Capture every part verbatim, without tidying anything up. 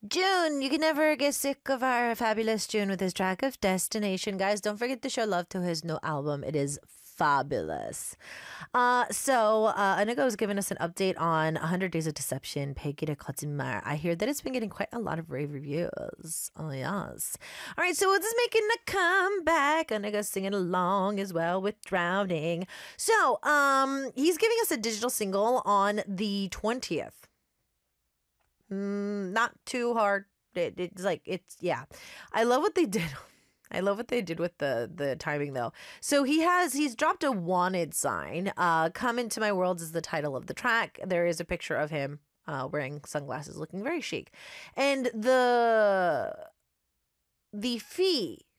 June, you can never get sick of our fabulous June with his track of Destination. Guys, don't forget to show love to his new album. It is fabulous. Uh, so, uh, Anigo was giving us an update on one hundred Days of Deception, Peggy 거짓말. I hear that it's been getting quite a lot of rave reviews. Oh, yes. All right, so it's making a comeback. Anigo's singing along as well with Drowning. So, um, he's giving us a digital single on the twentieth. Mm, not too hard. It, it's like, it's, yeah. I love what they did. I love what they did with the the timing though. So he has, he's dropped a wanted sign. Uh, Come Into My World is the title of the track. There is a picture of him uh, wearing sunglasses, looking very chic. And the, the fee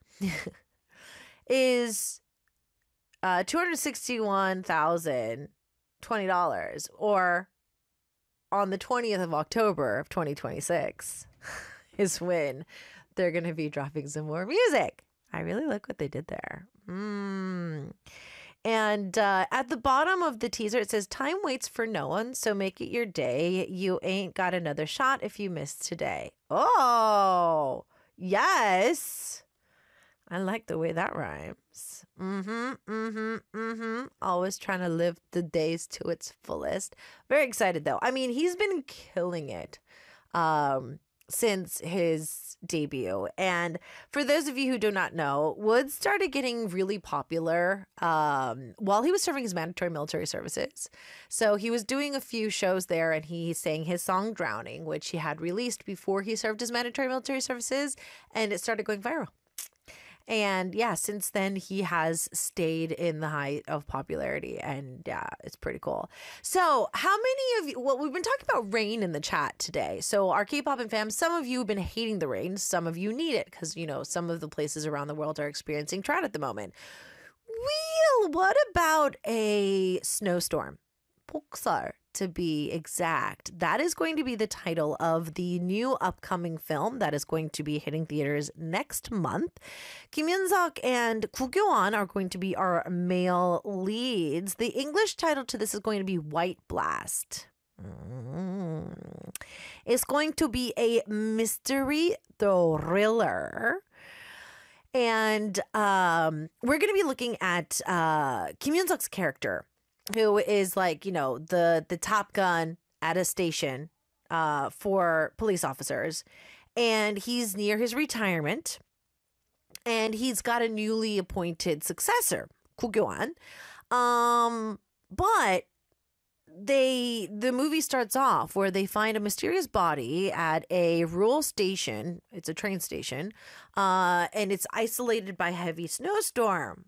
is uh, two hundred sixty-one thousand twenty dollars, or on the twentieth of October of twenty twenty-six is when they're going to be dropping some more music. I really like what they did there. Mm. And uh, at the bottom of the teaser, it says, time waits for no one, so make it your day. You ain't got another shot if you miss today. Oh, yes. I like the way that rhymes. Mm-hmm, mm-hmm, mm-hmm. Always trying to live the days to its fullest. Very excited, though. I mean, he's been killing it um, since his debut. And for those of you who do not know, Woods started getting really popular um, while he was serving his mandatory military services. So he was doing a few shows there, and he sang his song Drowning, which he had released before he served his mandatory military services, and it started going viral. And yeah, since then he has stayed in the height of popularity, and yeah, it's pretty cool. So how many of you, well, we've been talking about rain in the chat today. So our K-pop and fam, some of you have been hating the rain. Some of you need it because, you know, some of the places around the world are experiencing drought at the moment. Well, what about a snowstorm? Poksar, to be exact. That is going to be the title of the new upcoming film that is going to be hitting theaters next month. Kim Yun-seok and Koo Kyo-an are going to be our male leads. The English title to this is going to be White Blast. Mm. It's going to be a mystery thriller. And um, we're going to be looking at uh, Kim Yun-seok's character, who is like, you know, the the Top Gun at a station uh, for police officers. And he's near his retirement. And he's got a newly appointed successor, Koo Kyo-an. Um, but they the movie starts off where they find a mysterious body at a rural station. It's a train station. Uh, and it's isolated by heavy snowstorm.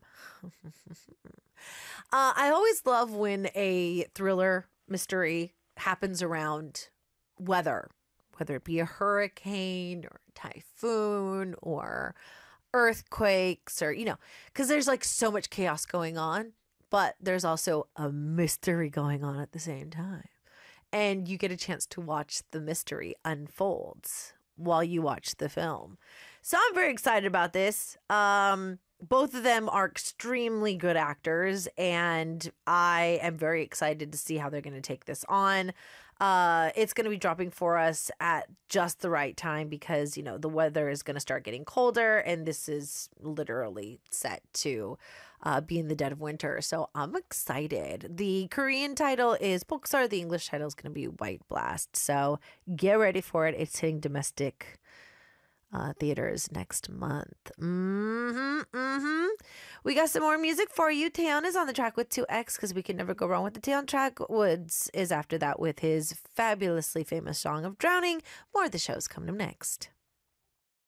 Uh, I always love when a thriller mystery happens around weather, whether it be a hurricane or a typhoon or earthquakes, or, you know, because there's like so much chaos going on, but there's also a mystery going on at the same time. And you get a chance to watch the mystery unfold while you watch the film. So I'm very excited about this. Um, Both of them are extremely good actors, and I am very excited to see how they're going to take this on. Uh, it's going to be dropping for us at just the right time because, you know, the weather is going to start getting colder, and this is literally set to uh, be in the dead of winter. So I'm excited. The Korean title is Poksar. The English title is going to be White Blast. So get ready for it. It's hitting domestic Uh, theaters next month. Mm-hmm, mm-hmm. We got some more music for you. Taeyeon is on the track with two X because we can never go wrong with the Taeyeon track. Woods is after that with his fabulously famous song of Drowning. More of the show's coming up next.